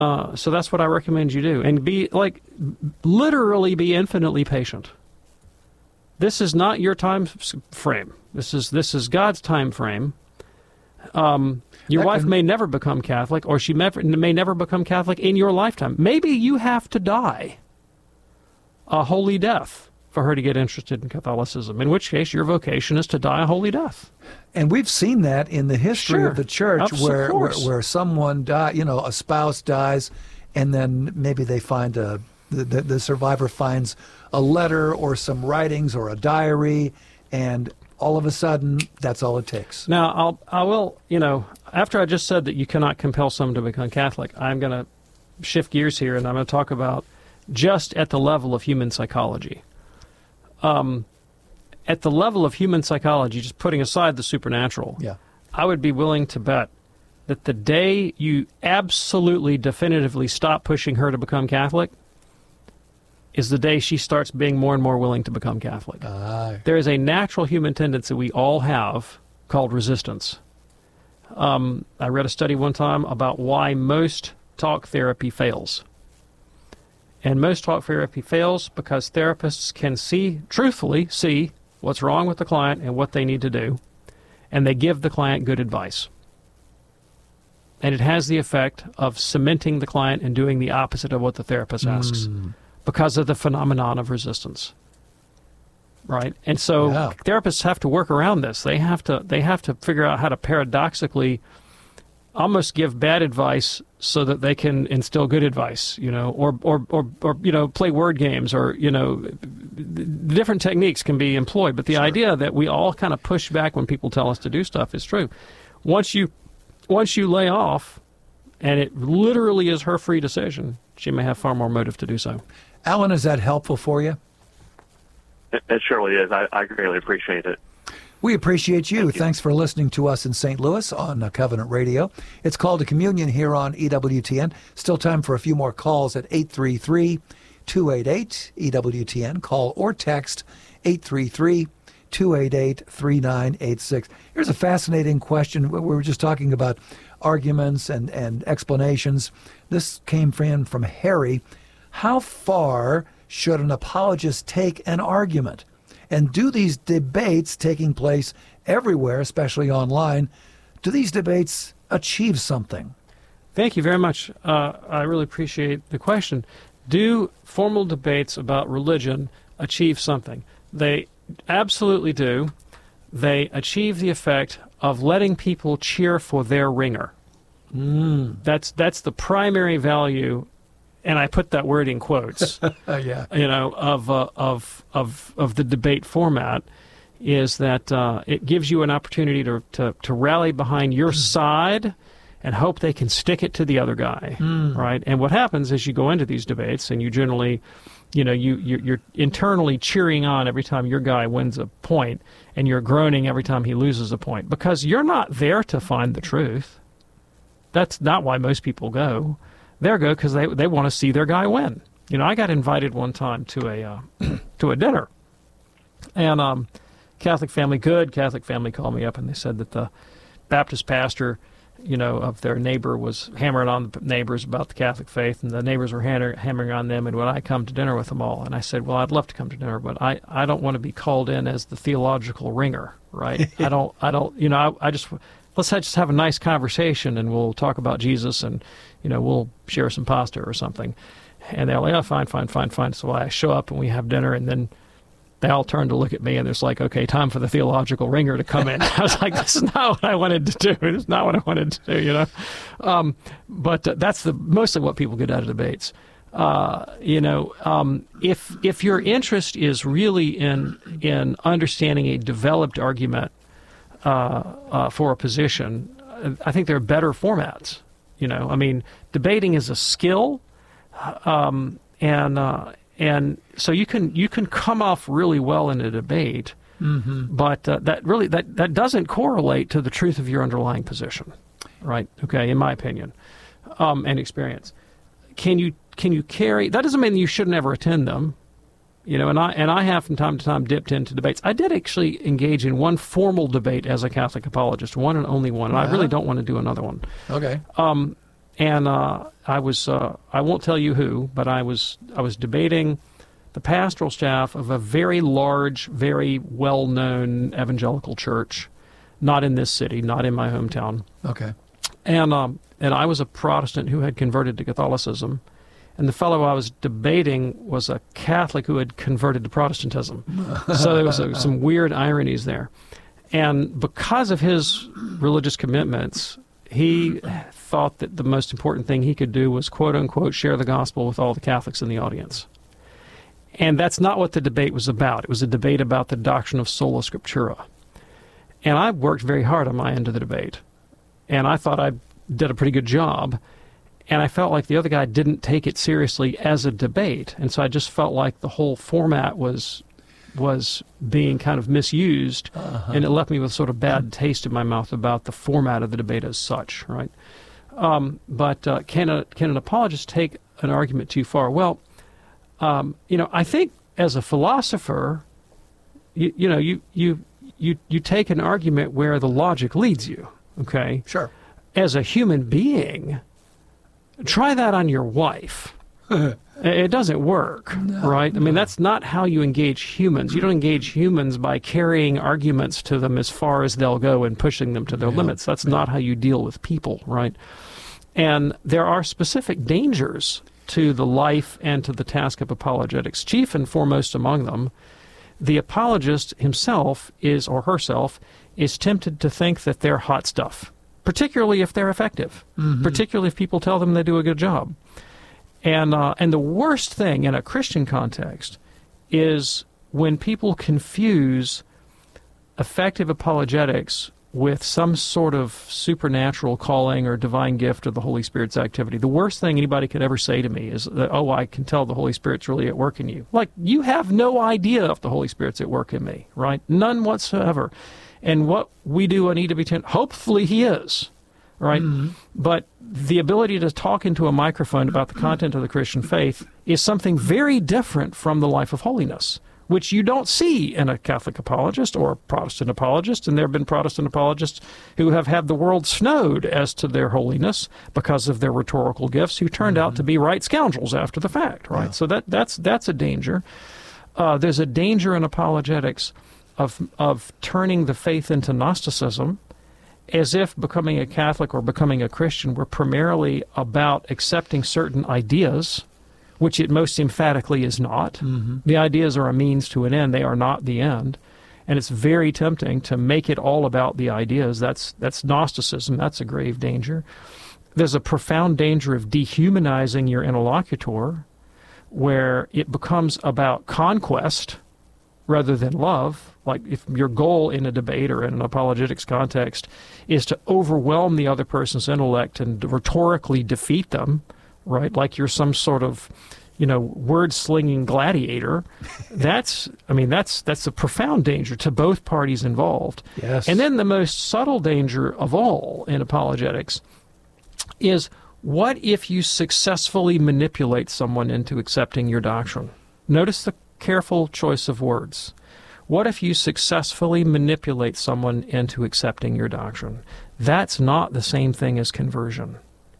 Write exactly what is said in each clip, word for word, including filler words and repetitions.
Uh, so that's what I recommend you do. And be, like, literally be infinitely patient. This is not your time frame. This is this is God's time frame. Um, your That wife can- may never become Catholic, or she may, may never become Catholic in your lifetime. Maybe you have to die a holy death for her to get interested in Catholicism, in which case your vocation is to die a holy death. And we've seen that in the history Sure. of the church, Of where, where course. where someone die, you know, a spouse dies, and then maybe they find a the, the, the survivor finds a letter or some writings or a diary, and all of a sudden, that's all it takes. Now, I'll, I will, you know, after I just said that you cannot compel someone to become Catholic, I'm going to shift gears here, and I'm going to talk about just at the level of human psychology. Um, at the level of human psychology, just putting aside the supernatural, Yeah. I would be willing to bet that the day you absolutely definitively stop pushing her to become Catholic is the day she starts being more and more willing to become Catholic. Ah, There is a natural human tendency we all have called resistance. Um, I read a study one time about why most talk therapy fails. And most talk therapy fails because therapists can see, truthfully see, what's wrong with the client and what they need to do, and they give the client good advice. And it has the effect of cementing the client and doing the opposite of what the therapist asks because of the phenomenon of resistance. Right? And so Yeah. therapists have to work around this. They have to they have to figure out how to paradoxically almost give bad advice so that they can instill good advice, you know, or or or, or you know, play word games, or, you know, different techniques can be employed. But the Sure. idea that we all kind of push back when people tell us to do stuff is true. Once you once you lay off, and it literally is her free decision, she may have far more motive to do so. Alan, is that helpful for you? It, it surely is. I, I greatly appreciate it. We appreciate you. Thank you. Thanks for listening to us in Saint Louis on uh, Covenant Radio. It's called a communion here on E W T N. Still time for a few more calls at eight three three, two eight eight, E W T N. Call or text eight three three, two eight eight, three nine eight six. Here's a fascinating question. We were just talking about arguments and, and explanations. This came from, from Harry. How far should an apologist take an argument? And do these debates taking place everywhere, especially online, do these debates achieve something? Thank you very much. Uh, I really appreciate the question. Do formal debates about religion achieve something? They absolutely do. They achieve the effect of letting people cheer for their ringer. Mm. That's that's the primary value, and I put that word in quotes. Uh, yeah. you know, of uh, of of of the debate format, is that uh, it gives you an opportunity to, to to rally behind your side and hope they can stick it to the other guy, Mm. right? And what happens is you go into these debates and you generally, you know, you you're, you're internally cheering on every time your guy wins a point, and you're groaning every time he loses a point, because you're not there to find the truth. That's not why most people go. They go because they they want to see their guy win. You know, I got invited one time to a uh, to a dinner, and um, Catholic family, good Catholic family, called me up and they said that the Baptist pastor, you know, of their neighbor was hammering on the neighbors about the Catholic faith, and the neighbors were hammer, hammering on them, and would I come to dinner with them all? And I said, well, I'd love to come to dinner, but I, I don't want to be called in as the theological ringer, right? I don't, I don't, you know, I, I just, let's have, just have a nice conversation, and we'll talk about Jesus, and, you know, we'll share some pasta or something. And they're like, oh, fine, fine, fine, fine. So I show up and we have dinner, and then they all turn to look at me, and it's like, okay, time for the theological ringer to come in. I was like, this is not what I wanted to do. This is not what I wanted to do, you know. Um, but uh, that's the mostly what people get out of debates. Uh, you know, um, if if your interest is really in in understanding a developed argument uh, uh, for a position, I think there are better formats. You know, I mean, debating is a skill, um, and uh, and so you can you can come off really well in a debate, Mm-hmm. but uh, that really that, that doesn't correlate to the truth of your underlying position, right? Okay, in my opinion, um, and experience. Can you can you carry? That doesn't mean you shouldn't ever attend them, you know. And I and I have from time to time dipped into debates. I did actually engage in one formal debate as a Catholic apologist, one and only one. And I Yeah. really don't want to do another one. Okay. Um, And uh, I was, uh, I won't tell you who, but I was, I was debating the pastoral staff of a very large, very well-known evangelical church, not in this city, not in my hometown. Okay. And um, and I was a Protestant who had converted to Catholicism, and the fellow I was debating was a Catholic who had converted to Protestantism. So there was a, some weird ironies there. And because of his religious commitments, he thought that the most important thing he could do was, quote-unquote, share the gospel with all the Catholics in the audience. And that's not what the debate was about. It was a debate about the doctrine of sola scriptura. And I worked very hard on my end of the debate. And I thought I did a pretty good job. And I felt like the other guy didn't take it seriously as a debate. And so I just felt like the whole format was was being kind of misused. Uh-huh. And it left me with sort of bad taste in my mouth about the format of the debate as such, right? Um, but uh, can, a, can an apologist take an argument too far? Well, um, you know, I think as a philosopher, you, you know, you, you, you, you take an argument where the logic leads you. Okay. Sure. As a human being, try that on your wife. It doesn't work, no, right? I mean, no. that's not how you engage humans. You don't engage humans by carrying arguments to them as far as they'll go and pushing them to their yeah. limits. That's yeah. not how you deal with people, right? And there are specific dangers to the life and to the task of apologetics. Chief and foremost among them, the apologist himself is, or herself, is tempted to think that they're hot stuff, particularly if they're effective, mm-hmm. particularly if people tell them they do a good job. And uh, and the worst thing in a Christian context is when people confuse effective apologetics with some sort of supernatural calling or divine gift of the Holy Spirit's activity. The worst thing anybody could ever say to me is that, oh, I can tell the Holy Spirit's really at work in you. Like, you have no idea if the Holy Spirit's at work in me, right? None whatsoever. And what we do on E W ten, hopefully he is, right? Mm-hmm. But the ability to talk into a microphone about the content of the Christian faith is something very different from the life of holiness, which you don't see in a Catholic apologist or a Protestant apologist. And there have been Protestant apologists who have had the world snowed as to their holiness because of their rhetorical gifts, who turned mm-hmm. out to be right scoundrels after the fact, right? Yeah. So that that's that's a danger. Uh, there's a danger in apologetics of of turning the faith into Gnosticism, as if becoming a Catholic or becoming a Christian were primarily about accepting certain ideas, which it most emphatically is not. Mm-hmm. The ideas are a means to an end. They are not the end. And it's very tempting to make it all about the ideas. That's that's Gnosticism. That's a grave danger. There's a profound danger of dehumanizing your interlocutor, where it becomes about conquest rather than love. Like, if your goal in a debate or in an apologetics context is to overwhelm the other person's intellect and rhetorically defeat them, right? Like you're some sort of, you know, word-slinging gladiator. That's, I mean, that's that's a profound danger to both parties involved. Yes. And then the most subtle danger of all in apologetics is, what if you successfully manipulate someone into accepting your doctrine? Notice the careful choice of words. What if you successfully manipulate someone into accepting your doctrine? That's not the same thing as conversion.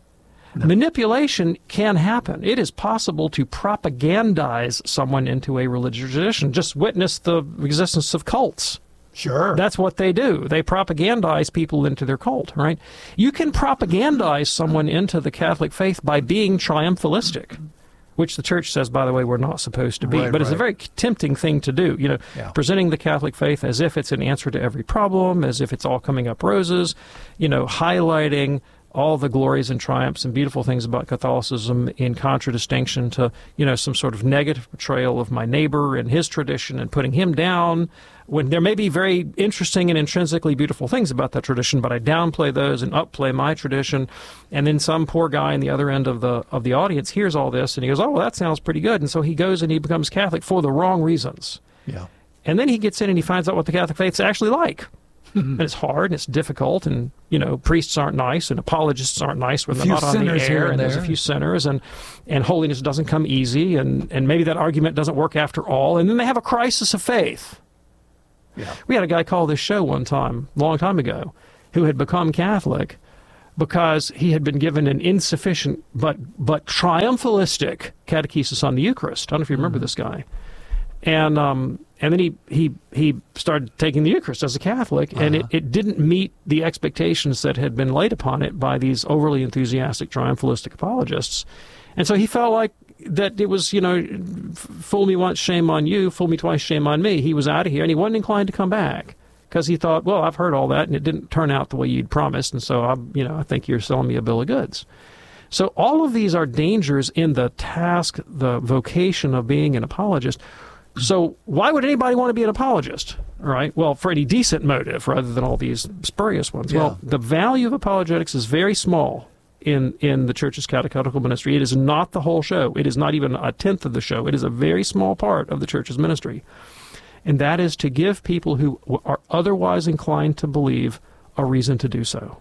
No. Manipulation can happen. It is possible to propagandize someone into a religious tradition. Just witness the existence of cults. Sure. That's what they do. They propagandize people into their cult, right? You can propagandize someone into the Catholic faith by being triumphalistic, which the Church says, by the way, we're not supposed to be. Right, but it's right. a very tempting thing to do, you know, yeah. presenting the Catholic faith as if it's an answer to every problem, as if it's all coming up roses, you know, highlighting all the glories and triumphs and beautiful things about Catholicism in contradistinction to, you know, some sort of negative portrayal of my neighbor and his tradition and putting him down, when there may be very interesting and intrinsically beautiful things about that tradition, but I downplay those and upplay my tradition. And then some poor guy in the other end of the of the audience hears all this and he goes, oh, well, that sounds pretty good. And so he goes and he becomes Catholic for the wrong reasons. Yeah. And then he gets in and he finds out what the Catholic faith's actually like. And it's hard and it's difficult, and, you know, priests aren't nice and apologists aren't nice when they're not on the air, and, and there's a few sinners, and, and holiness doesn't come easy, and, and maybe that argument doesn't work after all, and then they have a crisis of faith. Yeah. We had a guy call this show one time, a long time ago, who had become Catholic, because he had been given an insufficient but but triumphalistic catechesis on the Eucharist. I don't know if you remember mm-hmm. this guy. And um, and then he, he he started taking the Eucharist as a Catholic, uh-huh. and it, it didn't meet the expectations that had been laid upon it by these overly enthusiastic triumphalistic apologists. And so he felt like that it was, you know, fool me once, shame on you, fool me twice, shame on me. He was out of here, and he wasn't inclined to come back because he thought, well, I've heard all that, and it didn't turn out the way you'd promised, and so, I, you know, I think you're selling me a bill of goods. So all of these are dangers in the task, the vocation of being an apologist. So why would anybody want to be an apologist? All right. Well, for any decent motive rather than all these spurious ones. Yeah. Well, the value of apologetics is very small in, in the Church's catechetical ministry. It is not the whole show. It is not even a tenth of the show. It is a very small part of the Church's ministry. And that is to give people who are otherwise inclined to believe a reason to do so.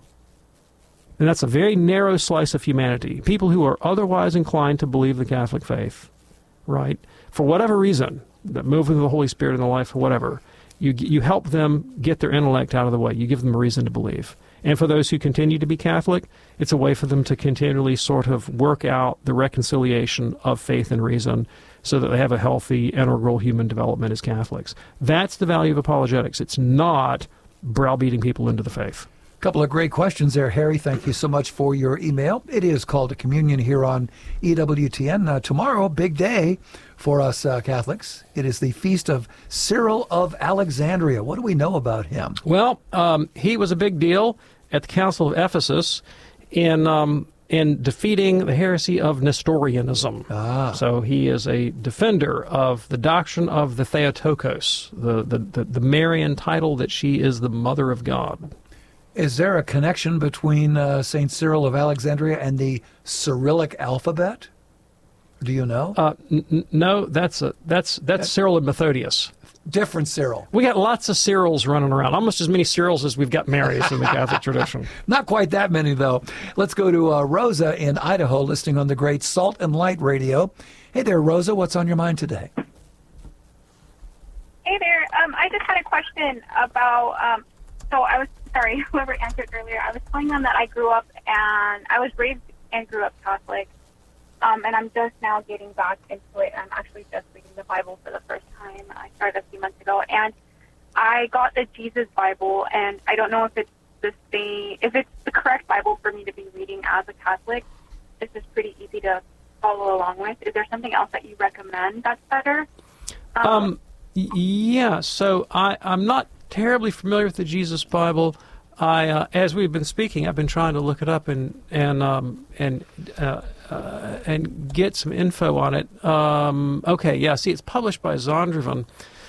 And that's a very narrow slice of humanity. People who are otherwise inclined to believe the Catholic faith, right, for whatever reason, the movement of the Holy Spirit in their life, or whatever, you you help them get their intellect out of the way. You give them a reason to believe. And for those who continue to be Catholic, it's a way for them to continually sort of work out the reconciliation of faith and reason so that they have a healthy, integral human development as Catholics. That's the value of apologetics. It's not browbeating people into the faith. Couple of great questions there, Harry. Thank you so much for your email. It is Call to Communion here on E W T N. Uh, tomorrow, big day for us uh, Catholics. It is the feast of Cyril of Alexandria. What do we know about him? Well, um, he was a big deal at the Council of Ephesus in um, in defeating the heresy of Nestorianism. Ah. So he is a defender of the doctrine of the Theotokos, the, the, the, the Marian title that she is the Mother of God. Is there a connection between uh, Saint Cyril of Alexandria and the Cyrillic alphabet? Do you know? Uh, n- no, that's a, that's that's Cyril and Methodius. Different Cyril. We got lots of Cyrils running around, almost as many Cyrils as we've got Marys in the Catholic tradition. Not quite that many, though. Let's go to uh, Rosa in Idaho, listening on the great Salt and Light Radio. Hey there, Rosa. What's on your mind today? Hey there. Um, I just had a question about, um, so I was, sorry, whoever answered earlier, I was telling them that I grew up and I was raised and grew up Catholic. Um, and I'm just now getting back into it. I'm actually just reading the Bible for the first time. I started a few months ago, and I got the Jesus Bible, and I don't know if it's the same, if it's the correct Bible for me to be reading as a Catholic. This is pretty easy to follow along with. Is there something else that you recommend that's better? Um, um yeah. So I, I'm not terribly familiar with the Jesus Bible. I, uh, as we've been speaking, I've been trying to look it up and and um, and uh, uh, and get some info on it. Um, okay, yeah. See, it's published by Zondervan.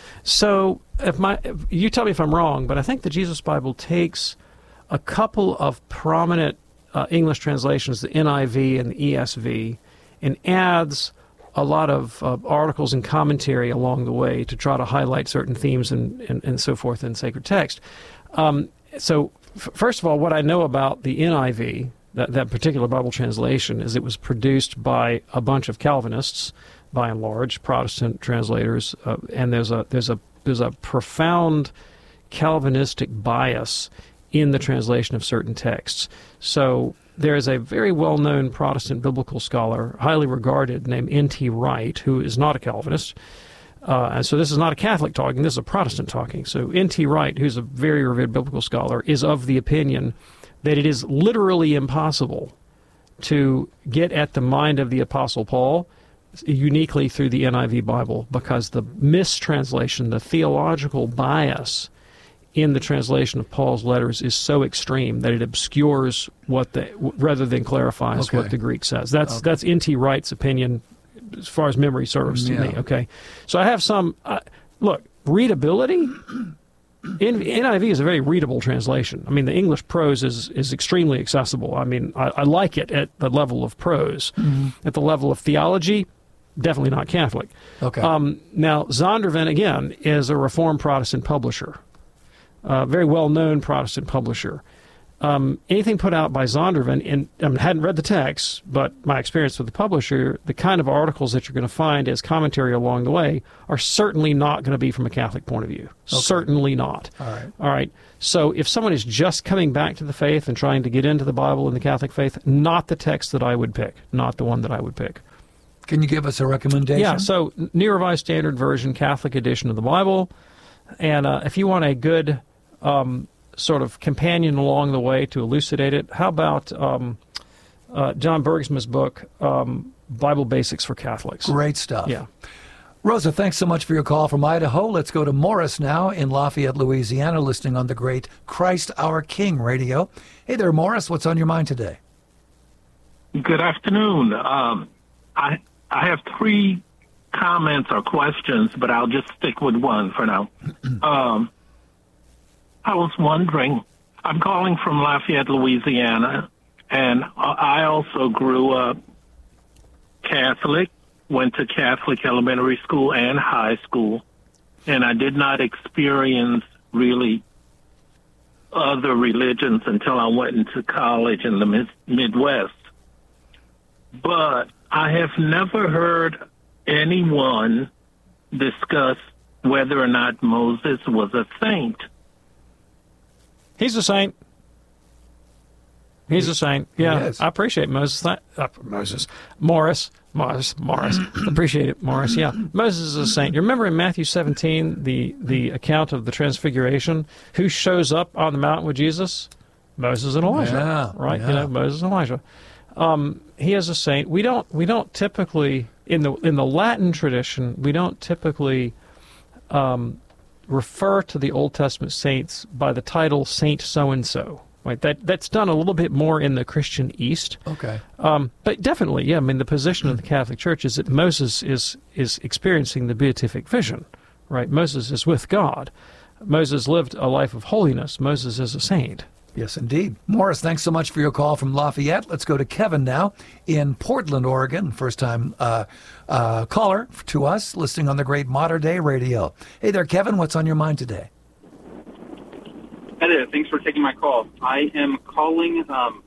So, if my if you tell me if I'm wrong, but I think the Jesus Bible takes a couple of prominent uh, English translations, the N I V and the E S V, and adds a lot of uh, articles and commentary along the way to try to highlight certain themes and and, and so forth in sacred text. Um, so. First of all, what I know about the N I V, that, that particular Bible translation, is it was produced by a bunch of Calvinists, by and large, Protestant translators, uh, and there's a there's a there's a profound Calvinistic bias in the translation of certain texts. So there is a very well-known Protestant biblical scholar, highly regarded, named N T Wright, who is not a Calvinist. Uh, and so this is not a Catholic talking, this is a Protestant talking. So N T Wright, who's a very revered biblical scholar, is of the opinion that it is literally impossible to get at the mind of the Apostle Paul uniquely through the N I V Bible, because the mistranslation, the theological bias in the translation of Paul's letters is so extreme that it obscures what the, rather than clarifies okay. what the Greek says. That's, okay. that's N T Wright's opinion, as far as memory serves to yeah. me, okay? So I have some, uh, look, readability, N I V is a very readable translation. I mean, the English prose is, is extremely accessible. I mean, I, I like it at the level of prose. Mm-hmm. At the level of theology, definitely not Catholic. Okay. Um, now, Zondervan, again, is a Reformed Protestant publisher, a very well-known Protestant publisher. um, anything put out by Zondervan, and I hadn't read the text, but my experience with the publisher, the kind of articles that you're going to find as commentary along the way are certainly not going to be from a Catholic point of view. Okay. Certainly not. All right. All right. So if someone is just coming back to the faith and trying to get into the Bible and the Catholic faith, not the text that I would pick, not the one that I would pick. Can you give us a recommendation? Yeah, so New Revised Standard Version, Catholic edition of the Bible. And uh, if you want a good um, sort of companion along the way to elucidate it, how about um, uh, John Bergsma's book, um, Bible Basics for Catholics? Great stuff. Yeah. Rosa, thanks so much for your call from Idaho. Let's go to Morris now in Lafayette, Louisiana, listening on the great Christ Our King radio. Hey there, Morris. What's on your mind today? Good afternoon. Um, I I have three comments or questions, but I'll just stick with one for now. um, I was wondering, I'm calling from Lafayette, Louisiana, and I also grew up Catholic, went to Catholic elementary school and high school, and I did not experience really other religions until I went into college in the mid- Midwest. But I have never heard anyone discuss whether or not Moses was a saint. He's a saint. He's a saint. Yeah, Yes. I appreciate Moses. Uh, Moses. Morris. Morris. Morris. Appreciate it, Morris. Yeah. Moses is a saint. You remember in Matthew seventeen, the, the account of the Transfiguration? Who shows up on the mountain with Jesus? Moses and Elijah. Yeah, right? yeah. You know, Moses and Elijah. Um, he is a saint. We don't we don't typically in the in the Latin tradition, we don't typically um, refer to the Old Testament saints by the title Saint so and so. Right? That that's done a little bit more in the Christian East. Okay. Um, but definitely, yeah. I mean, the position of the Catholic Church is that Moses is is experiencing the beatific vision. Right? Moses is with God. Moses lived a life of holiness. Moses is a saint. Yes, indeed. Morris, thanks so much for your call from Lafayette. Let's go to Kevin now in Portland, Oregon. First-time uh, uh, caller to us, listening on the great Modern Day Radio. Hey there, Kevin. What's on your mind today? Hi there. Thanks for taking my call. I am calling um,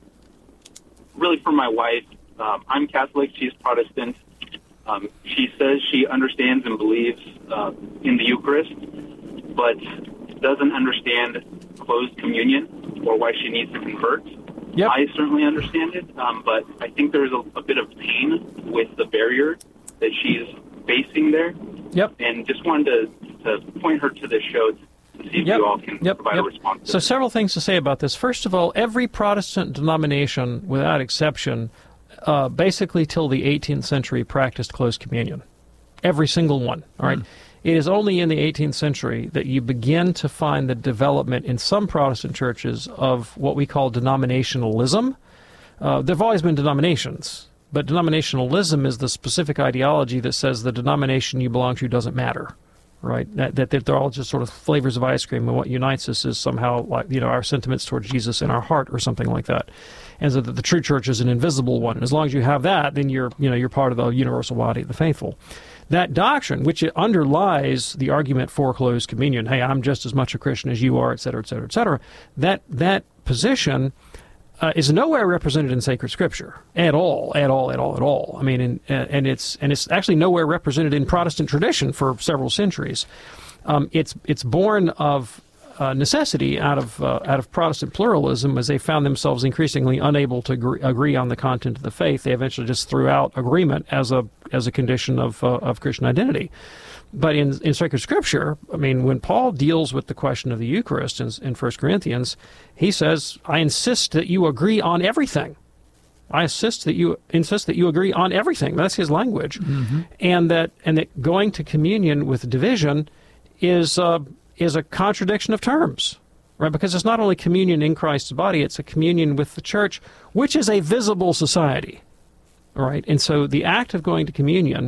really for my wife. Um, I'm Catholic. She's Protestant. Um, she says she understands and believes uh, in the Eucharist, but doesn't understand closed communion or why she needs to convert. Yep. I certainly understand it, um, but I think there's a, a bit of pain with the barrier that she's facing there. Yep. And just wanted to, to point her to this show to see if Yep. you all can Yep. provide Yep. a response. So several things to say about this. First of all, every Protestant denomination, without exception, uh, basically till the eighteenth century practiced closed communion. Every single one. All right. Mm. It is only in the eighteenth century that you begin to find the development in some Protestant churches of what we call denominationalism. Uh, there have always been denominations, but denominationalism is the specific ideology that says the denomination you belong to doesn't matter, right? That, that they're all just sort of flavors of ice cream, and what unites us is somehow, like, you know, our sentiments towards Jesus in our heart or something like that. And so that the true church is an invisible one. And as long as you have that, then you're, you know, you're part of the universal body of the faithful. That doctrine, which it underlies the argument for closed communion, hey, I'm just as much a Christian as you are, et cetera, et cetera, et cetera, that, that position uh, is nowhere represented in sacred Scripture at all, at all, at all, at all. I mean, and, and it's and it's actually nowhere represented in Protestant tradition for several centuries. Um, it's it's born of Uh, necessity out of uh, out of Protestant pluralism, as they found themselves increasingly unable to agree, agree on the content of the faith. They eventually just threw out agreement as a as a condition of uh, of Christian identity. But in in sacred Scripture, I mean, when Paul deals with the question of the Eucharist in, in First Corinthians, he says, "I insist that you agree on everything. I insist that you insist that you agree on everything." That's his language, mm-hmm. and that and that going to communion with division is. Uh, is a contradiction of terms, right? Because it's not only communion in Christ's body, it's a communion with the church, which is a visible society, right? And so the act of going to communion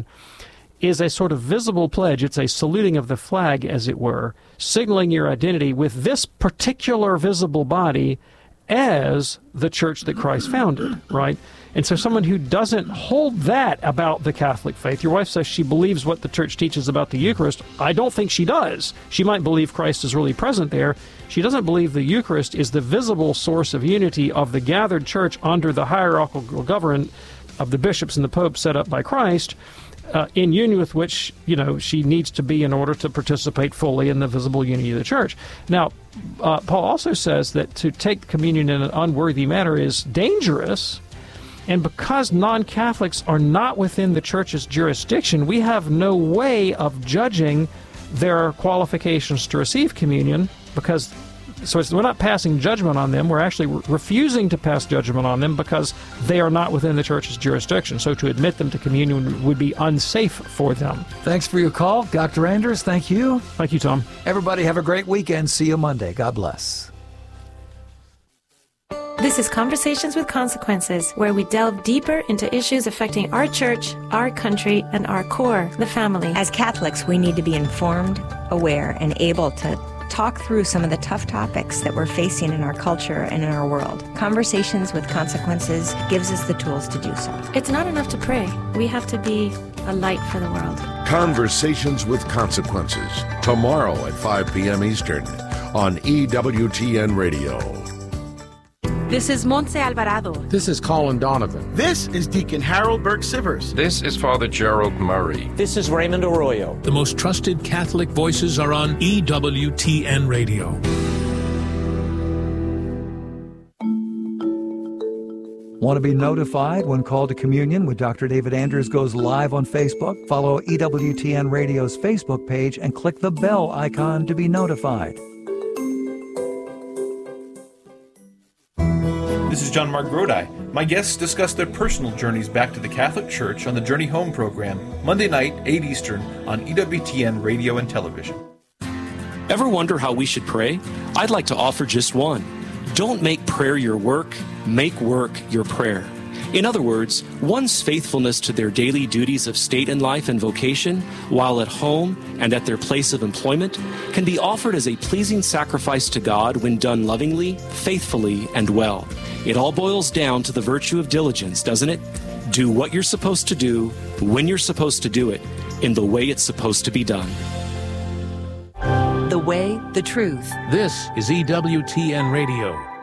is a sort of visible pledge. It's a saluting of the flag, as it were, signaling your identity with this particular visible body as the church that Christ founded, right? And so someone who doesn't hold that about the Catholic faith, your wife says she believes what the church teaches about the Eucharist. I don't think she does. She might believe Christ is really present there. She doesn't believe the Eucharist is the visible source of unity of the gathered church under the hierarchical government of the bishops and the popes set up by Christ, uh, in union with which, you know, she needs to be in order to participate fully in the visible unity of the church. Now, uh, Paul also says that to take communion in an unworthy manner is dangerous, and because non-Catholics are not within the church's jurisdiction, we have no way of judging their qualifications to receive communion, because so it's, we're not passing judgment on them. We're actually re- refusing to pass judgment on them because they are not within the church's jurisdiction. So to admit them to communion would be unsafe for them. Thanks for your call, Doctor Anders. Thank you. Thank you, Tom. Everybody have a great weekend. See you Monday. God bless. This is Conversations with Consequences, where we delve deeper into issues affecting our church, our country, and our core, the family. As Catholics, we need to be informed, aware, and able to talk through some of the tough topics that we're facing in our culture and in our world. Conversations with Consequences gives us the tools to do so. It's not enough to pray. We have to be a light for the world. Conversations with Consequences, tomorrow at five p.m. Eastern on E W T N Radio. This is Montse Alvarado. This is Colin Donovan. This is Deacon Harold Burke-Sivers. This is Father Gerald Murray. This is Raymond Arroyo. The most trusted Catholic voices are on E W T N Radio. Want to be notified when Call to Communion with Doctor David Anders goes live on Facebook? Follow E W T N Radio's Facebook page and click the bell icon to be notified. This is John Mark Grodi. My guests discuss their personal journeys back to the Catholic Church on the Journey Home program, Monday night, eight Eastern, on E W T N Radio and Television. Ever wonder how we should pray? I'd like to offer just one. Don't make prayer your work, make work your prayer. In other words, one's faithfulness to their daily duties of state and life and vocation, while at home and at their place of employment, can be offered as a pleasing sacrifice to God when done lovingly, faithfully, and well. It all boils down to the virtue of diligence, doesn't it? Do what you're supposed to do, when you're supposed to do it, in the way it's supposed to be done. The way, the truth. This is E W T N Radio.